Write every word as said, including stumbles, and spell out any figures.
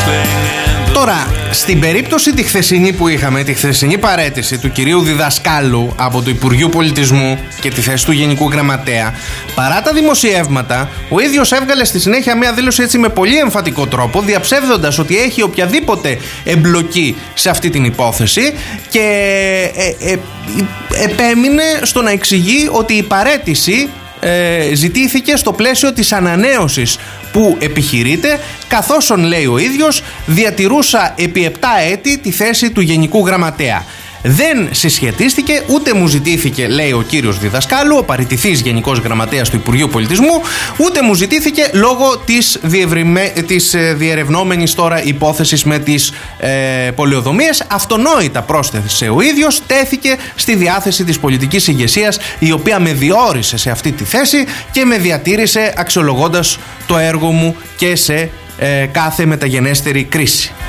Τώρα, στην περίπτωση τη χθεσινή που είχαμε, τη χθεσινή παραίτηση του κυρίου διδασκάλου από το Υπουργείο Πολιτισμού και τη θέση του Γενικού Γραμματέα, παρά τα δημοσιεύματα, ο ίδιος έβγαλε στη συνέχεια μια δήλωση έτσι με πολύ εμφατικό τρόπο, διαψεύδοντας ότι έχει οποιαδήποτε εμπλοκή σε αυτή την υπόθεση και ε, ε, επέμεινε στο να εξηγεί ότι η παραίτηση Ε, ζητήθηκε στο πλαίσιο της ανανέωσης που επιχειρείται, καθώς, λέει ο ίδιος, διατηρούσα επί επτά έτη τη θέση του Γενικού Γραμματέα. Δεν συσχετίστηκε, ούτε μου ζητήθηκε, λέει ο κύριος διδασκάλου, ο παραιτηθής Γενικός Γραμματέας του Υπουργείου Πολιτισμού, ούτε μου ζητήθηκε λόγω της, διευρυμε... της διερευνόμενης τώρα υπόθεσης με τις ε, πολεοδομίες. Αυτονόητα, πρόσθεσε ο ίδιος, τέθηκε στη διάθεση της πολιτικής ηγεσίας, η οποία με διόρισε σε αυτή τη θέση και με διατήρησε αξιολογώντας το έργο μου και σε ε, κάθε μεταγενέστερη κρίση.